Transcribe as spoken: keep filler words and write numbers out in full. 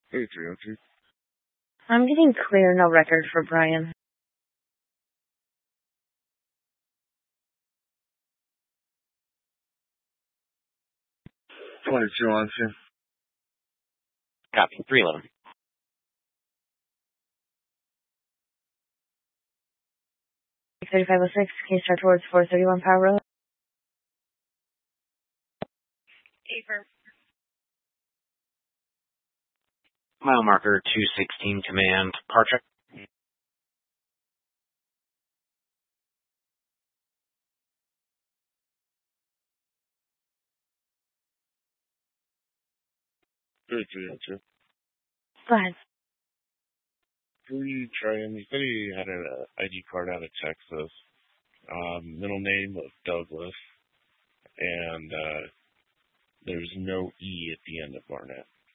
Hey, three oh two. I'm getting clear, no record for Brian. twenty-two on two. Copy. three eleven. thirty-five oh six, case start towards four thirty-one Power Road. Paper. Mile marker two sixteen command. Parcheck. Hey, three oh two. Go ahead. We try him. He said he had an uh, I D card out of Texas. Um, middle name of Douglas. And uh, there's no E at the end of Barnett.